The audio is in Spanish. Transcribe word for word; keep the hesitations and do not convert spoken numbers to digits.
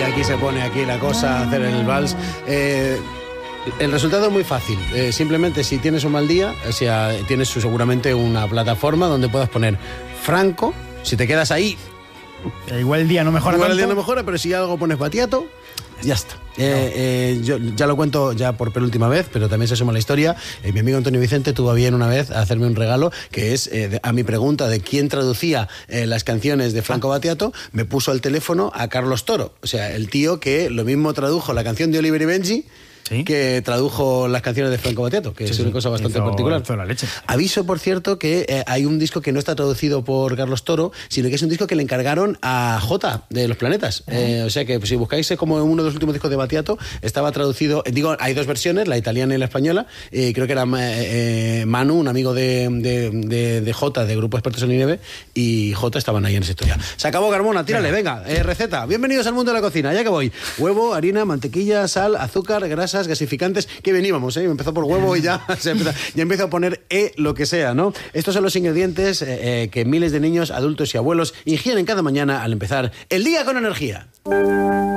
aquí se pone aquí la cosa, a hacer el vals. Eh, el resultado es muy fácil. Eh, simplemente si tienes un mal día, o sea, tienes seguramente una plataforma donde puedas poner Franco. Si te quedas ahí, Eh, igual el día no mejora igual tanto. el día no mejora, pero si algo pones Battiato, ya está. Eh, eh, yo ya lo cuento ya por penúltima vez, pero también se suma la historia. Eh, mi amigo Antonio Vicente tuvo a bien una vez a hacerme un regalo, que es eh, de, a mi pregunta de quién traducía eh, las canciones de Franco Battiato, me puso al teléfono a Carlos Toro. O sea, el tío que lo mismo tradujo la canción de Oliver y Benji, ¿sí?, que tradujo las canciones de Franco Battiato, que sí, es una sí. cosa bastante hizo, particular. Hizo la leche. Aviso, por cierto, que eh, hay un disco que no está traducido por Carlos Toro, sino que es un disco que le encargaron a Jota de Los Planetas. Eh, o sea que pues, si buscáis eh, como uno de los últimos discos de Battiato, estaba traducido, eh, digo, hay dos versiones, la italiana y la española. Eh, creo que era eh, eh, Manu, un amigo de, de, de, de Jota, de Grupo Expertos en Nieve, y Jota estaban ahí en esa historia. Se acabó, Carmona, tírale, venga, venga eh, receta. Bienvenidos al mundo de la cocina, ya que voy. Huevo, harina, mantequilla, sal, azúcar, grasas, gasificantes. Que veníamos, ¿eh? Empezó por huevo y ya se empieza, ya empiezo a poner E lo que sea, ¿no? Estos son los ingredientes eh, que miles de niños, adultos y abuelos ingieren cada mañana al empezar el día con energía.